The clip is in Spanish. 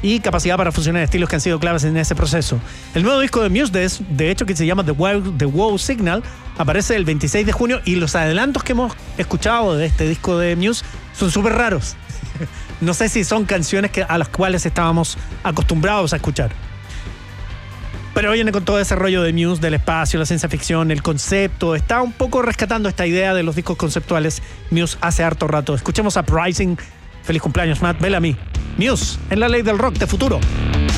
y capacidad para fusionar estilos que han sido claves en ese proceso. El nuevo disco de Muse, de hecho, que se llama The Wow Signal, aparece el 26 de junio y los adelantos que hemos escuchado de este disco de Muse son súper raros. No sé si son canciones a las cuales estábamos acostumbrados a escuchar. Pero viene con todo ese rollo de Muse, del espacio, la ciencia ficción, el concepto. Está un poco rescatando esta idea de los discos conceptuales Muse hace harto rato. Escuchemos Uprising. Feliz cumpleaños, Matt Bellamy. Muse, en la ley del rock de futuro.